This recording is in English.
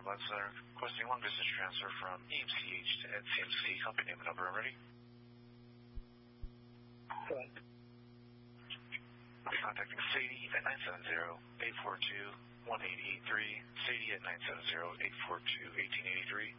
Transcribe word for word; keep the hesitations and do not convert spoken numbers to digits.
Ambulance Center, requesting long distance transfer from E M C H to N C M C. Company name and number, I'm ready. Go ahead. Contacting Sadie at nine seven zero, eight four two, one eight eight three. Sadie at nine seven zero, eight four two, one eight eight three.